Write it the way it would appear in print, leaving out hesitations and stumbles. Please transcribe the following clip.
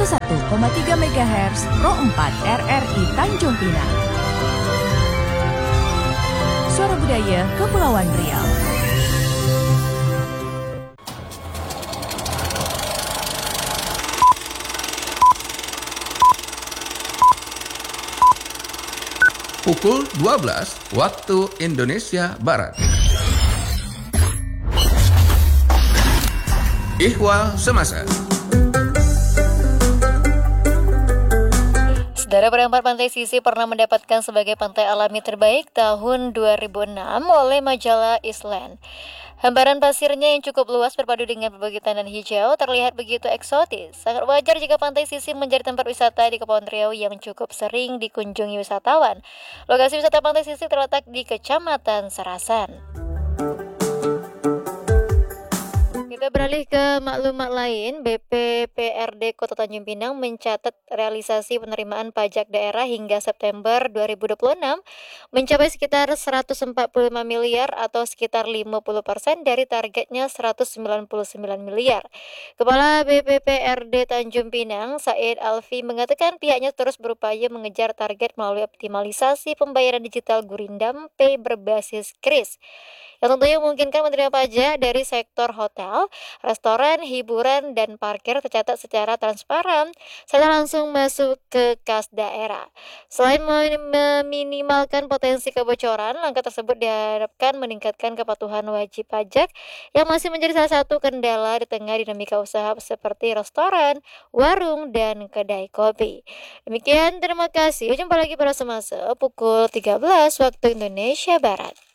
101,3 MHz Pro 4 RRI Tanjung Pinang. Suara Budaya Kepulauan Riau. Pukul 12 waktu Indonesia Barat. Ihwal Semasa. Saudara, Perempat Pantai Sisi pernah mendapatkan sebagai pantai alami terbaik tahun 2006 oleh majalah Island. Hamparan pasirnya yang cukup luas berpadu dengan berbagai tandan hijau terlihat begitu eksotis. Sangat wajar jika Pantai Sisi menjadi tempat wisata di Kepulauan Riau yang cukup sering dikunjungi wisatawan. Lokasi wisata Pantai Sisi terletak di Kecamatan Serasan. Kita beralih ke maklumat lain. BPPRD Kota Tanjung Pinang mencatat realisasi penerimaan pajak daerah hingga September 2026 mencapai sekitar 145 miliar atau sekitar 50% dari targetnya 199 miliar. Kepala BPPRD Tanjung Pinang, Said Alfi, mengatakan pihaknya terus berupaya mengejar target melalui optimalisasi pembayaran digital Gurindam Pay berbasis KRIS, yang tentunya memungkinkan menerima pajak dari sektor hotel, restoran, hiburan, dan parkir tercatat secara transparan serta langsung masuk ke kas daerah. Selain meminimalkan potensi kebocoran, langkah tersebut diharapkan meningkatkan kepatuhan wajib pajak yang masih menjadi salah satu kendala di tengah dinamika usaha seperti restoran, warung, dan kedai kopi. Demikian, terima kasih. Jumpa lagi pada semasa pukul 13 waktu Indonesia Barat.